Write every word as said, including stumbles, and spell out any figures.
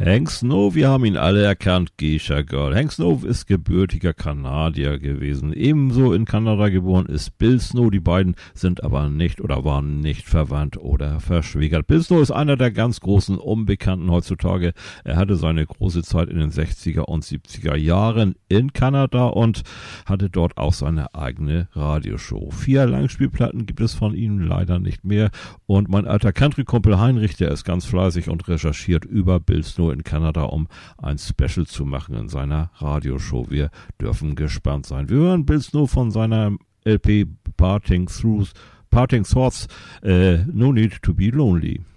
Hank Snow, wir haben ihn alle erkannt, Geisha Girl. Hank Snow ist gebürtiger Kanadier gewesen. Ebenso in Kanada geboren ist Bill Snow. Die beiden sind aber nicht oder waren nicht verwandt oder verschwägert. Bill Snow ist einer der ganz großen Unbekannten heutzutage. Er hatte seine große Zeit in den sechziger und siebziger Jahren in Kanada und hatte dort auch seine eigene Radioshow. Vier Langspielplatten gibt es von ihm leider nicht mehr. Und mein alter Country-Kumpel Heinrich, der ist ganz fleißig und recherchiert über Bill Snow in Kanada, um ein Special zu machen in seiner Radioshow. Wir dürfen gespannt sein. Wir hören Bill Snow von seiner L P Parting Through, Parting Thoughts, äh, No Need to Be Lonely.